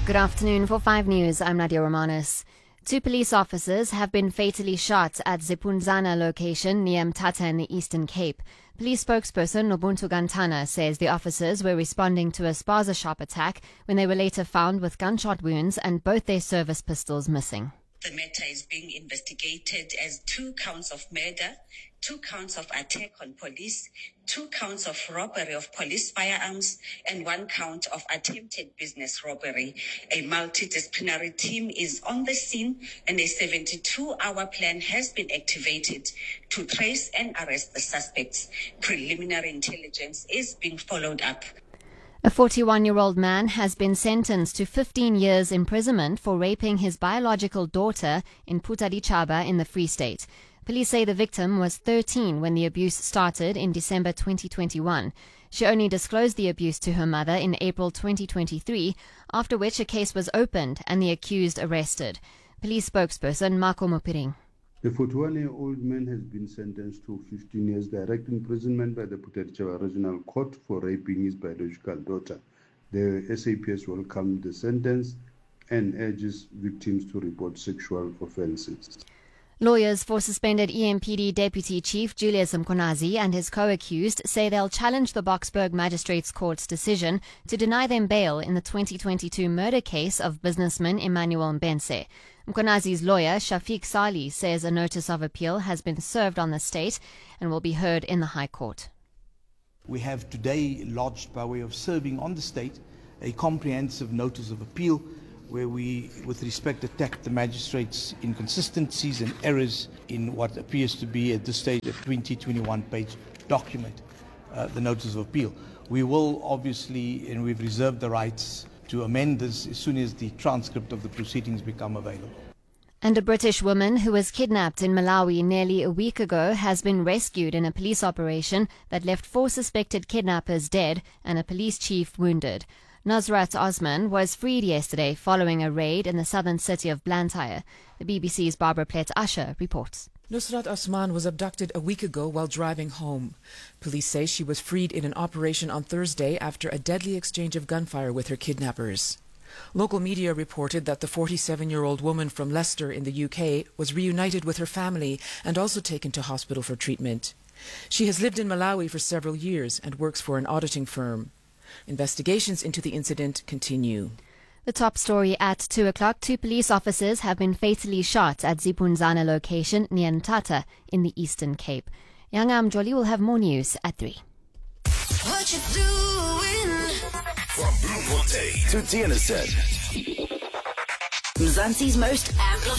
Good afternoon. For 5 News, I'm Nadia Romanis. 2 police officers have been fatally shot at Zipunzana location near Mthatha in the Eastern Cape. Police spokesperson Nobuntu Gantana says the officers were responding to a spaza shop attack when they were later found with gunshot wounds and both their service pistols missing. The matter is being investigated as 2 counts of murder, 2 counts of attack on police, 2 counts of robbery of police firearms, and 1 count of attempted business robbery. A multidisciplinary team is on the scene and a 72-hour plan has been activated to trace and arrest the suspects. Preliminary intelligence is being followed up. A 41-year-old man has been sentenced to 15 years imprisonment for raping his biological daughter in Putadichaba in the Free State. Police say the victim was 13 when the abuse started in December 2021. She only disclosed the abuse to her mother in April 2023, after which a case was opened and the accused arrested. Police spokesperson Marco Mopiring. The 41-year-old man has been sentenced to 15 years direct imprisonment by the Putadichaba Regional Court for raping his biological daughter. The SAPS welcomed the sentence and urges victims to report sexual offences. Lawyers for suspended EMPD Deputy Chief Julius Mkonazi and his co-accused say they'll challenge the Boksburg Magistrates Court's decision to deny them bail in the 2022 murder case of businessman Emmanuel Mbense. Mkonazi's lawyer, Shafiq Sali, says a notice of appeal has been served on the state and will be heard in the High Court. We have today lodged, by way of serving on the state, a comprehensive notice of appeal where we, with respect, attack the magistrates' inconsistencies and errors in what appears to be at this stage a 20-21-page document, the notice of appeal. We will obviously, and we've reserved the rights to amend this as soon as the transcript of the proceedings become available. And a British woman who was kidnapped in Malawi nearly a week ago has been rescued in a police operation that left 4 suspected kidnappers dead and a police chief wounded. Nusrat Osman was freed yesterday following a raid in the southern city of Blantyre. The BBC's Barbara Plett-Usher reports. Nusrat Osman was abducted a week ago while driving home. Police say she was freed in an operation on Thursday after a deadly exchange of gunfire with her kidnappers. Local media reported that the 47-year-old woman from Leicester in the UK was reunited with her family and also taken to hospital for treatment. She has lived in Malawi for several years and works for an auditing firm. Investigations into the incident continue. The top story at 2 o'clock. 2 police officers have been fatally shot at Zipunzana location near Mthatha in the Eastern Cape. Yanga Mjoli will have more news at 3. What you doing? From Blue Ponte to TNSZ. Mzansi's most amplified.